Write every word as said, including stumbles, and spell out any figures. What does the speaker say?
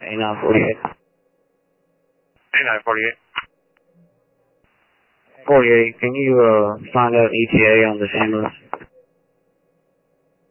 A nine forty-eight. A nine forty-eight. forty-eight, can you uh, find out E T A on this ambulance?